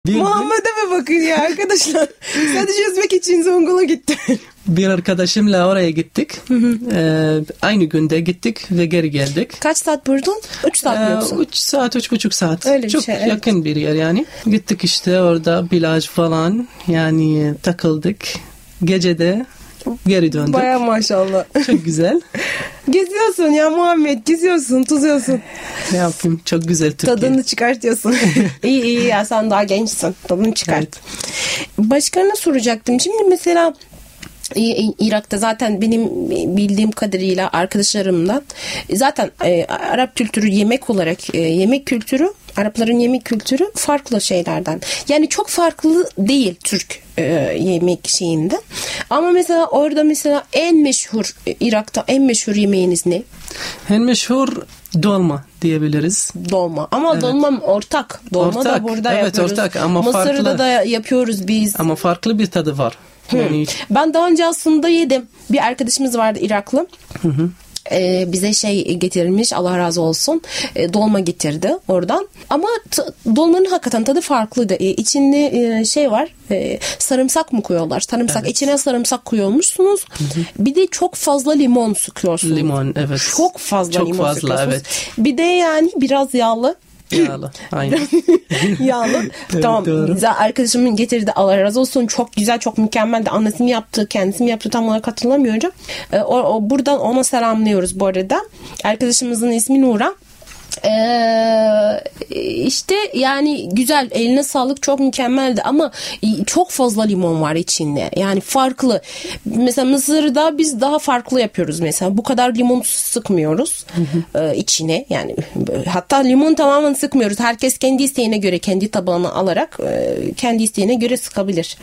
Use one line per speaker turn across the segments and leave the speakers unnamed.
Muhammed'e mi bakın ya arkadaşlar? Sadece yüzmek için Zonguldak'a gitti.
Bir arkadaşımla oraya gittik. Aynı günde gittik ve geri geldik.
Kaç saat durdun? 3 saat mi yoksa?
3 saat, 3,5 saat.
Öyle bir
çok
şey,
yakın bir yer yani. Gittik işte orada plaj falan yani takıldık. Gecede geri döndük.
Baya maşallah.
Çok güzel.
Geziyorsun ya Muhammed, geziyorsun, tuzuyorsun.
Ne yapayım? Çok güzel Türkiye.
Tadını çıkartıyorsun. İyi ya, sen daha gençsin. Tadını çıkart. Evet. Başka ne soracaktım? Şimdi mesela Irak'ta zaten benim bildiğim kadarıyla arkadaşlarımdan zaten Arap kültürü yemek olarak yemek kültürü, Arapların yemek kültürü farklı şeylerden. Yani çok farklı değil Türk yemek şeyinde. Ama mesela orada mesela en meşhur Irak'ta en meşhur yemeğiniz ne?
En meşhur dolma diyebiliriz.
Dolma. Ama evet. Dolma ortak. Dolma ortak. Da burada
evet,
yapıyoruz.
Ortak ama
Mısır'da
farklı.
Da yapıyoruz biz.
Ama farklı bir tadı var. Yani...
Ben daha önce aslında yedim. Bir arkadaşımız vardı Iraklı.
Hı.
Bize getirmiş, Allah razı olsun, dolma getirdi oradan ama dolmanın hakikaten tadı farklıydı. İçinde var, sarımsak mı koyuyorlar? Sarımsak, evet. İçine sarımsak koyuyormuşsunuz. Bir de çok fazla limon sıkıyorsunuz.
Limon, evet.
Çok fazla limon sıkıyorsunuz. Evet. Bir de yani biraz yağlı.
Yağlı, aynen.
Yağlı.
Evet,
tamam.
Doğru.
Arkadaşımın getirdi, Allah razı olsun. Çok güzel, çok mükemmel de annesi mi yaptı, kendisi mi yaptı, tam olarak hatırlamıyorum. Buradan ona selamlıyoruz bu arada. Arkadaşımızın ismi Nura. İşte yani güzel, eline sağlık, çok mükemmeldi ama çok fazla limon var içinde, yani farklı. Mesela Mısır'da biz daha farklı yapıyoruz, mesela bu kadar limon sıkmıyoruz içine, yani hatta limon tamamen sıkmıyoruz, herkes kendi isteğine göre, kendi tabağına alarak kendi isteğine göre sıkabilir.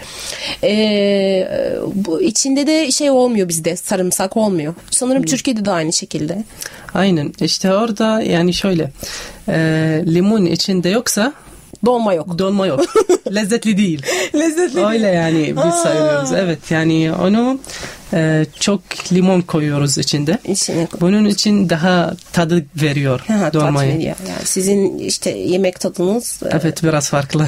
Bu içinde de olmuyor, bizde sarımsak olmuyor sanırım. Türkiye'de de aynı şekilde.
Aynen, işte orada yani şöyle limon içinde yoksa
dolma yok.
Dolma yok. Lezzetli değil.
Lezzetli
öyle değil. Yani biz sayıyoruz. Evet, yani onu çok limon koyuyoruz içinde. Bunun için daha tadı veriyor dolmayı.
Yani sizin işte yemek tadınız.
Evet, biraz farklı.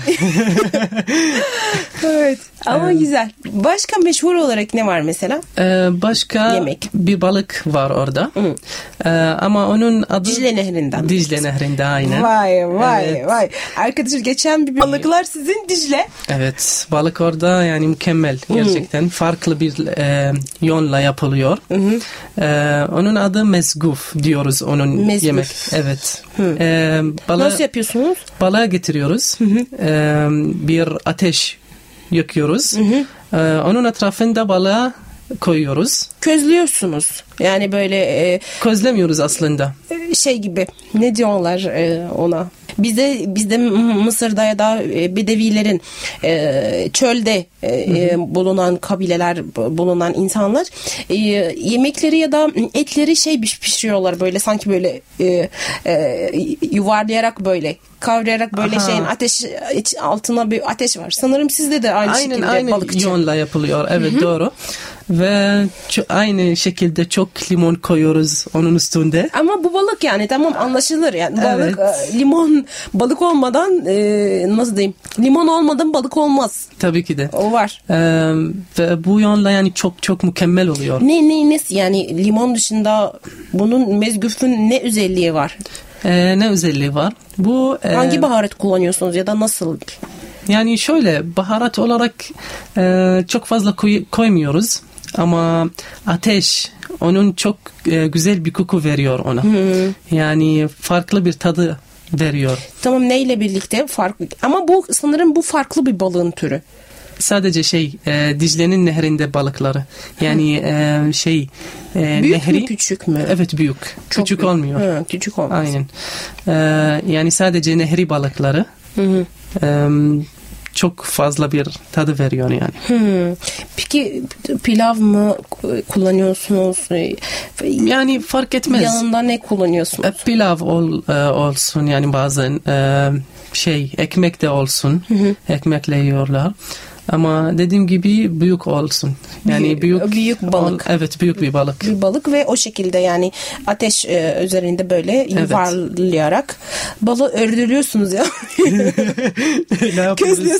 Evet. Ama güzel. Başka meşhur olarak ne var mesela?
Başka yemek. Bir balık var orada. Ama onun adı
Dicle Nehri'nden.
Dicle Nehri'nde, aynen.
Vay. Arkadaşlar, geçen bir balıklar sizin Dicle.
Evet. Balık orada yani mükemmel. Gerçekten farklı bir yonla yapılıyor. Onun adı mezguf diyoruz, onun mezguf. Yemek. Evet.
Nasıl yapıyorsunuz?
Balığı getiriyoruz. Bir ateş yakıyoruz. Onun etrafında balığı koyuyoruz.
Közlüyorsunuz. Yani böyle
közlemiyoruz aslında.
Gibi. Ne diyorlar ona? Bizde Mısır'da ya da Bedevilerin çölde bulunan kabileler, bulunan insanlar yemekleri ya da etleri pişiriyorlar, böyle sanki böyle yuvarlayarak, böyle kavrayarak, böyle ateş altına bir ateş var. Sanırım sizde de aynı şekilde balıkçı.
Aynı yonla yapılıyor. Evet, doğru. Ve aynı şekilde çok limon koyuyoruz onun üstünde.
Ama bu balık, yani tamam, anlaşılır yani. Balık, limon, balık olmadan nasıl diyeyim? Limon olmadan balık olmaz.
Tabii ki de.
O var.
Ve bu yonla yani çok mükemmel oluyor.
Ne yani limon dışında bunun mezgufun ne özelliği var?
Ne özelliği var? Bu
hangi baharat kullanıyorsunuz ya da nasıl?
Yani şöyle, baharat olarak çok fazla koymuyoruz. Ama ateş onun çok güzel bir koku veriyor ona. Yani farklı bir tadı veriyor.
Tamam, neyle birlikte farklı? Ama bu sanırım bu farklı bir balığın türü.
Sadece Dicle'nin nehrinde balıkları. Yani
büyük
nehri.
Mü, küçük mü?
Evet, büyük.
Çok
küçük
büyük.
Olmuyor.
Küçük olmaz.
Aynen. Yani sadece nehri balıkları. Çok fazla bir tadı veriyor yani.
Peki pilav mı kullanıyorsunuz?
Yani fark etmez.
Yanında ne kullanıyorsunuz?
Pilav olsun, yani bazen ekmek de olsun. Ekmekle yiyorlar. Ama dediğim gibi büyük olsun. Yani
büyük balık.
Evet, büyük bir balık.
Bir balık ve o şekilde yani ateş üzerinde böyle yuvarlayarak balığı öldürüyorsunuz ya.
Ne yapıyoruz?